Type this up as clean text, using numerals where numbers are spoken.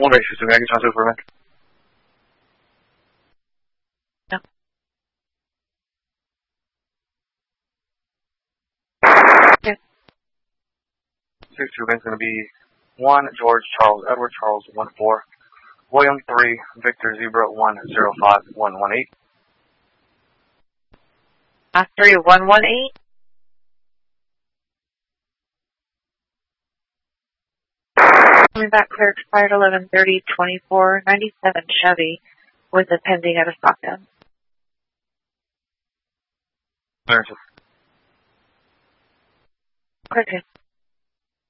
1 base, so I can transfer for a minute. No. Okay. 62 is going to be 1 George Charles Edward Charles 14 William 3 Victor Zebra 105 118. 3118. Coming back clear, expired 11/30/24, 97 Chevy with a pending at a stop down. Clearance. Okay.